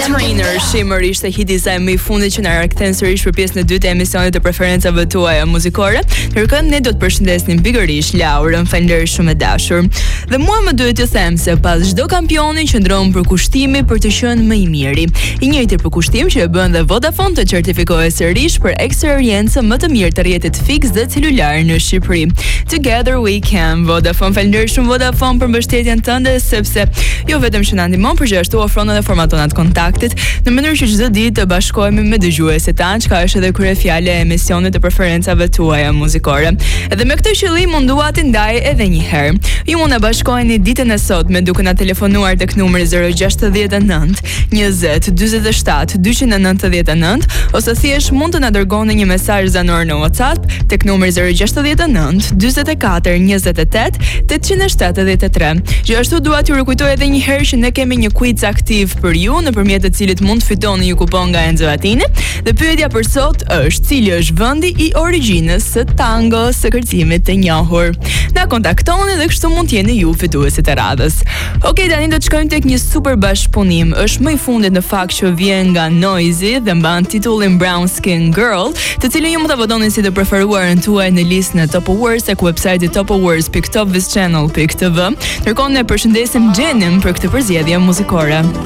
Trainer Shimmer ishte hiti i saj më i fundit që na rikthen sërish për pjesën e dytë të emisionit të preferencave tuaja muzikore. Ndërkohë ne do të përshëndesnim pikërisht Laurën, falënderit shumë e dashur. Dhe mua më duhet të them se pas çdo kampioni qëndron për kushtimi për të qenë më i miri. I njëjti për kushtim që e bën dhe Vodafone të certifikohet sërish për eksperiencën më të mirë të rrjetit fiks dhe celular në Shqipëri. Together we can. Vodafone, falënderit shumë Vodafone për mbështetjen tënde, sepse jo vetëm që na ndihmon, por që ashtu ofron edhe formatonat kontaktit në mënyrë që çdo ditë të bashkohemi me dëgjuesit tanë, çka është edhe kryefjala e emisionit të preferencave tuaja muzikore. Edhe me këtë qëllim mundua t'i ndaj edhe një herë. Ju mund të bashkoheni ditën e sotme duke na telefonuar tek numri 069 20 47 299 ose thjesht mund të na dërgoni një mesazh zanor në WhatsApp tek numri 069 44 28 873. Gjithashtu dua t'ju rikujtoj edhe një herë që ne kemi një quiz aktiv për ju, nëpërmjet të cilit mund të fitoni një kupon nga Enzo Attini. Dhe pyetja për sot është: cili është vendi i origjinës së tango së kërcimit të njohur? Na kontaktoni dhe kështu mund të jeni ju fituesit e radhës. Okej, tani do të shkojmë tek një super bashkëpunim. Është më i fundit në fakt që vjen nga Noisy dhe mban titullin Brown Skin Girl, të cilin ju mund ta votoni si të preferuarën tuaj në listën e Top Awards tek websajti topawards.topvischannel.tv. Ndërkohë ne përshëndesim Xhenin për këtë përzgjedhje muzikore.